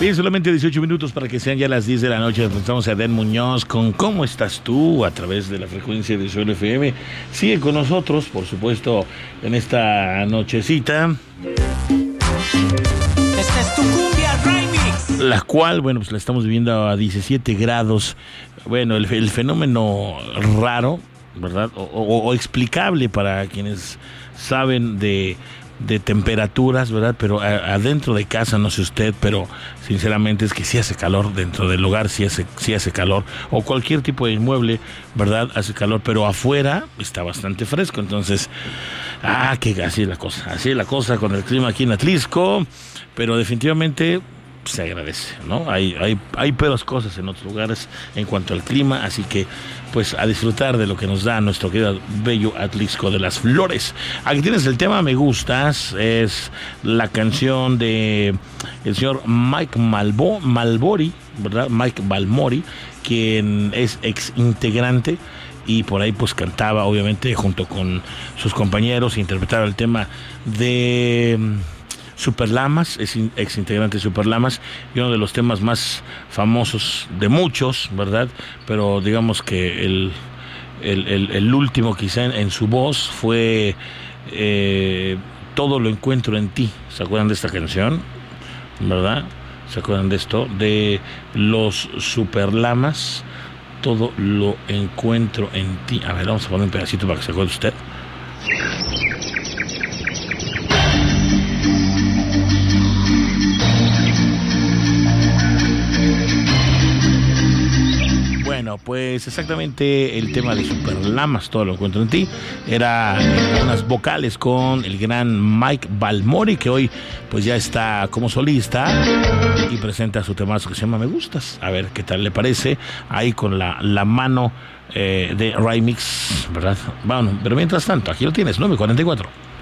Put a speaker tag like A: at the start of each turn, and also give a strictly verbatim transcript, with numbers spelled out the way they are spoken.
A: Bien, solamente dieciocho minutos para que sean ya las diez de la noche. Estamos a Adén Muñoz con ¿Cómo estás tú? A través de la frecuencia de Sol F M. Sigue con nosotros, por supuesto, en esta nochecita.
B: Esta es tu cumbia remix.
A: La cual, bueno, pues la estamos viviendo a diecisiete grados. Bueno, el, el fenómeno raro, ¿verdad? O, o, o explicable para quienes saben de... de temperaturas, ¿verdad? Pero a, adentro de casa, no sé usted, pero sinceramente es que sí hace calor, dentro del hogar sí hace, sí hace calor, o cualquier tipo de inmueble, ¿verdad? Hace calor, pero afuera está bastante fresco, entonces, ah, que así es la cosa, así es la cosa con el clima aquí en Atlixco, pero definitivamente se agradece, ¿no? Hay, hay, hay peores cosas en otros lugares en cuanto al clima, así que pues a disfrutar de lo que nos da nuestro querido bello Atlixco de las Flores. Aquí tienes el tema Me Gustas, es la canción de el señor Mike Malbo, Malbori, ¿verdad? Mike Balmori, quien es ex integrante y por ahí pues cantaba obviamente junto con sus compañeros, interpretaba el tema de Superlamas, es ex integrante de Superlamas y uno de los temas más famosos de muchos, ¿verdad? Pero digamos que el, el, el, el último quizá en, en su voz fue eh, Todo lo encuentro en ti. ¿Se acuerdan de esta canción? ¿Verdad? ¿Se acuerdan de esto? De los Superlamas, Todo lo encuentro en ti. A ver, vamos a poner un pedacito para que se acuerde usted. Bueno, pues exactamente el tema de Superlamas, Todo lo encuentro en ti, era unas vocales con el gran Mike Balmori, que hoy pues ya está como solista y presenta su temazo que se llama Me Gustas. A ver qué tal le parece, ahí con la, la mano eh, de remix, ¿verdad? Bueno, pero mientras tanto, aquí lo tienes, nueve cuarenta y cuatro.